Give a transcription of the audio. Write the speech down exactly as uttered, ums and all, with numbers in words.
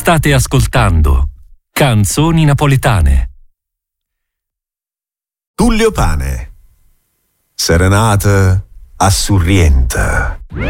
State ascoltando Canzoni napoletane. Tullio Pane. Serenata a Surrienta.